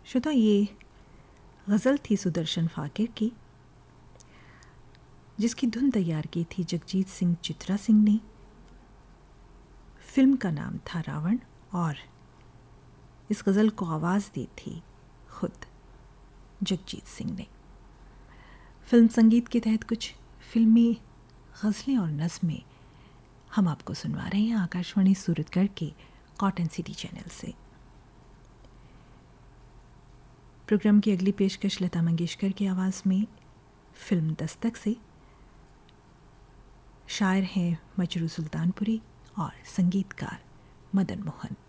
श्रोता, ये गज़ल थी सुदर्शन फ़ाकिर की, जिसकी धुन तैयार की थी जगजीत सिंह चित्रा सिंह ने। फिल्म का नाम था रावण और इस गज़ल को आवाज़ दी थी खुद जगजीत सिंह ने। फिल्म संगीत के तहत कुछ फिल्मी गज़लें और नज़में हम आपको सुनवा रहे हैं आकाशवाणी सूरतगढ़ के कॉटन सिटी चैनल से। प्रोग्राम की अगली पेशकश लता मंगेशकर की आवाज़ में, फिल्म दस्तक से। शायर हैं मजरू सुल्तानपुरी और संगीतकार मदन मोहन।